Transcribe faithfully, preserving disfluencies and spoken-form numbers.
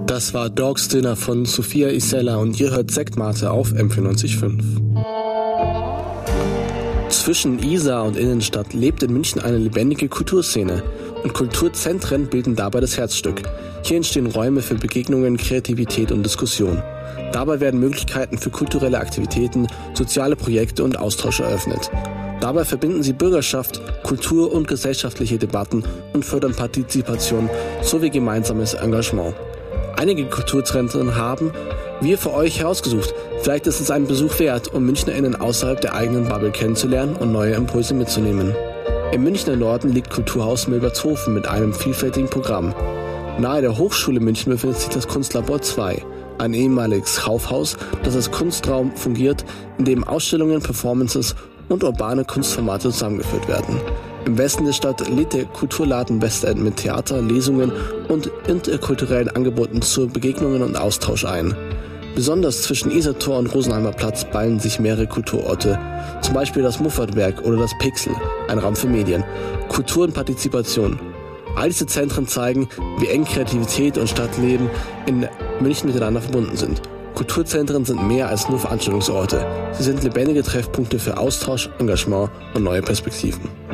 Das war Dogs Dinner von Sophia Isella und ihr hört Sektmate auf M vierundneunzig Komma fünf. Zwischen Isar und Innenstadt lebt in München eine lebendige Kulturszene und Kulturzentren bilden dabei das Herzstück. Hier entstehen Räume für Begegnungen, Kreativität und Diskussion. Dabei werden Möglichkeiten für kulturelle Aktivitäten, soziale Projekte und Austausch eröffnet. Dabei verbinden sie Bürgerschaft, Kultur und gesellschaftliche Debatten und fördern Partizipation sowie gemeinsames Engagement. Einige Kulturzentren haben wir für euch herausgesucht. Vielleicht ist es einen Besuch wert, um MünchnerInnen außerhalb der eigenen Bubble kennenzulernen und neue Impulse mitzunehmen. Im Münchner Norden liegt Kulturhaus Milbertshofen mit einem vielfältigen Programm. Nahe der Hochschule München befindet sich das Kunstlabor zwei, ein ehemaliges Kaufhaus, das als Kunstraum fungiert, in dem Ausstellungen, Performances und urbane Kunstformate zusammengeführt werden. Im Westen der Stadt lädt der Kulturladen Westend mit Theater, Lesungen und interkulturellen Angeboten zu Begegnungen und Austausch ein. Besonders zwischen Isartor und Rosenheimer Platz ballen sich mehrere Kulturorte, zum Beispiel das Muffatwerk oder das Pixel, ein Raum für Medien, Kultur und Partizipation. All diese Zentren zeigen, wie eng Kreativität und Stadtleben in München miteinander verbunden sind. Kulturzentren sind mehr als nur Veranstaltungsorte. Sie sind lebendige Treffpunkte für Austausch, Engagement und neue Perspektiven.